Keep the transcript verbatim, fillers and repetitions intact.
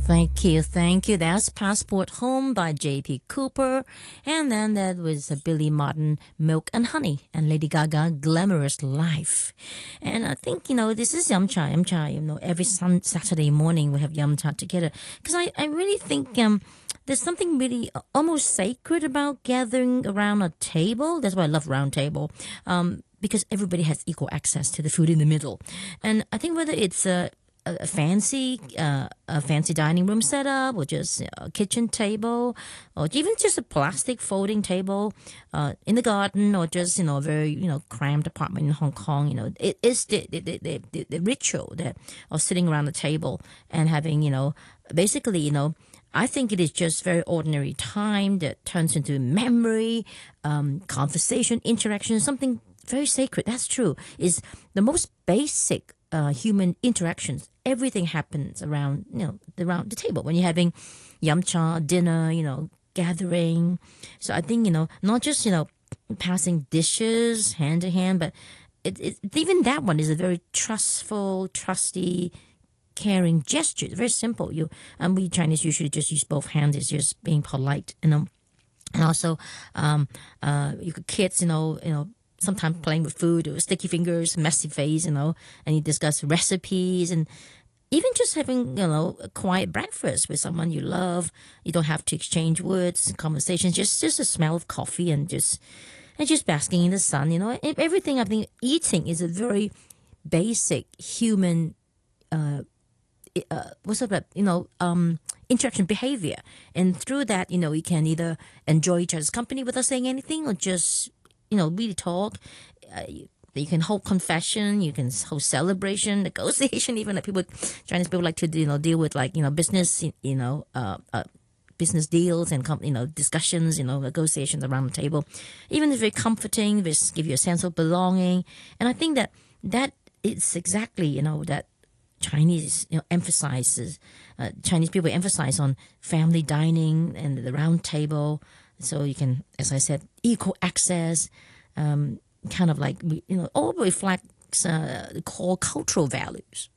Thank you, thank you. That's Passport Home by J P. Cooper. And then that was uh, Billy Martin, Milk and Honey, and Lady Gaga, Glamorous Life. And I think, you know, this is Yum Cha, Yum Cha, you know, every sun, Saturday morning we have Yum Cha together. Because I, I really think um, there's something really uh, almost sacred about gathering around a table. That's why I love round table. Um, because everybody has equal access to the food in the middle. And I think whether it's a a, a fancy uh, a fancy dining room setup or just a kitchen table or even just a plastic folding table uh, in the garden or just you know a very you know cramped apartment in Hong Kong, you know it is the the, the, the, the ritual that of sitting around the table and having you know basically you know I think it is just very ordinary time that turns into memory, um, conversation, interaction, something very sacred. That's true. Is the most basic uh, human interactions. Everything happens around you know around the table when you're having yum cha dinner. You know, gathering. So I think you know not just you know passing dishes hand to hand, but it, it, even that one is a very trustful, trusty, caring gesture. It's very simple. You and we Chinese usually just use both hands. It's just being polite. You know, and also um, uh, you could kids. You know, you know sometimes playing with food or sticky fingers, messy face, you know, and you discuss recipes and even just having, you know, a quiet breakfast with someone you love. You don't have to exchange words, conversations, just just a smell of coffee and just and just basking in the sun, you know. Everything I think eating is a very basic human uh, uh what's up, you know, um interaction behavior. And through that, you know, you can either enjoy each other's company without saying anything or just you know, really talk. Uh, you, you can hold confession. You can hold celebration, negotiation. Even like people, Chinese people like to you know deal with like you know business, you know, uh, uh, business deals and you know discussions, you know, negotiations around the table. Even it's very comforting. Just give you a sense of belonging. And I think that that is exactly you know that Chinese you know emphasizes uh, Chinese people emphasize on family dining and the round table. So you can, as I said, equal access, um, kind of like you know, all reflects uh, core cultural values.